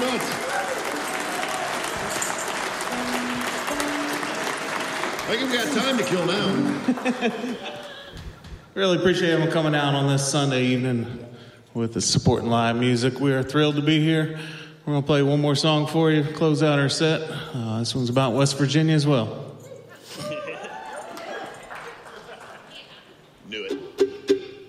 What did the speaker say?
much. I think we got time to kill now. Really appreciate him coming out on this Sunday evening with the supporting live music. We are thrilled to be here. We're going to play one more song for you, close out our set. This one's about West Virginia as well.